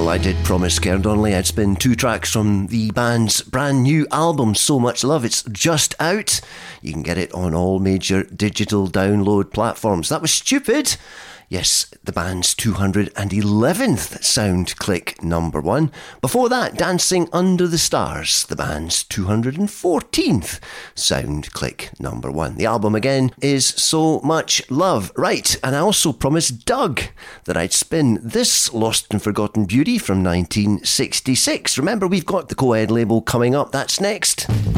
I did promise Karen Donnelly I'd spin 2 tracks from the band's brand new album, So Much Love. It's just out. You can get it on all major digital download platforms. That was Stupid. Yes, the band's 211th SoundClick number 1. Before that, Dancing Under the Stars, the band's 214th SoundClick number 1. The album again is So Much Love. Right, and I also promised Doug that I'd spin this Lost and Forgotten Beauty from 1966. Remember, we've got the Co-Ed label coming up. That's next.